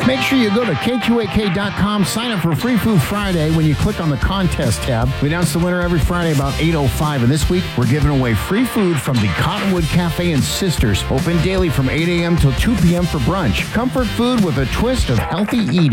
Make sure you go to KQAK.com, sign up for Free Food Friday when you click on the contest tab. We announce the winner every Friday about 8:05, and this week we're giving away free food from the Cottonwood Cafe and Sisters, open daily from 8 a.m. till 2 p.m. for brunch. Comfort food with a twist of healthy eating.